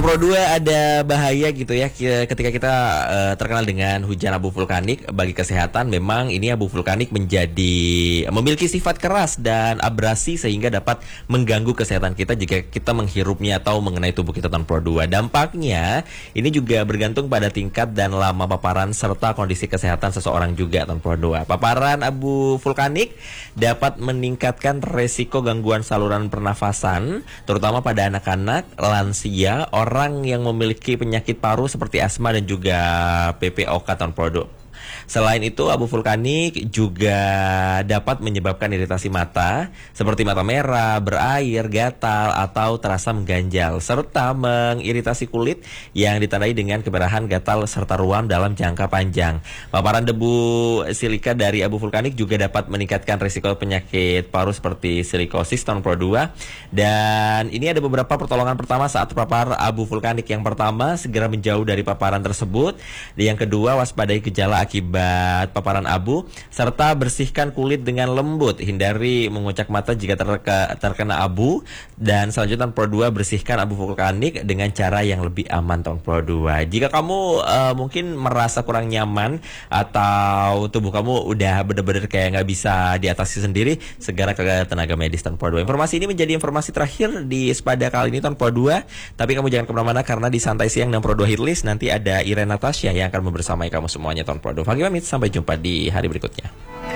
Pro 2 ada bahaya gitu ya ketika kita terkenal dengan hujan abu vulkanik bagi kesehatan. Memang ini abu vulkanik memiliki sifat keras dan abrasi sehingga dapat mengganggu kesehatan kita jika kita menghirupnya atau mengenai tubuh kita, Ton Pro 2. Dampaknya ini juga bergantung pada tingkat dan lama paparan serta kondisi kesehatan seseorang juga, Ton Pro 2. Paparan abu vulkanik dapat meningkatkan resiko gangguan saluran pernafasan terutama pada anak-anak, lansia, orang yang memiliki penyakit paru seperti asma dan juga PPOK, Ton Pro 2. Selain itu, abu vulkanik juga dapat menyebabkan iritasi mata seperti mata merah, berair, gatal, atau terasa mengganjal, serta mengiritasi kulit yang ditandai dengan kemerahan, gatal, serta ruam dalam jangka panjang. Paparan debu silika dari abu vulkanik juga dapat meningkatkan risiko penyakit paru seperti silikosis, Ton Pro 2. Dan ini ada beberapa pertolongan pertama saat terpapar abu vulkanik. Yang pertama, segera menjauh dari paparan tersebut. Yang kedua, waspadai gejala akibat paparan abu, serta bersihkan kulit dengan lembut. Hindari mengucak mata jika terkena abu. Dan selanjutnya, Ton Pro 2, bersihkan abu vulkanik dengan cara yang lebih aman, Ton Pro 2. Jika kamu mungkin merasa kurang nyaman atau tubuh kamu udah bener-bener kayak nggak bisa diatasi sendiri, segera ke tenaga medis, Ton Pro 2. Informasi ini menjadi informasi terakhir di Spada kali ini, Ton Pro 2. Tapi kamu jangan kemana-mana karena di Santai Siang dan Pro 2 Hitlist nanti ada Irene Natasha yang akan membersamai kamu semuanya, Ton Pro 2. Pagi pamit, sampai jumpa di hari berikutnya.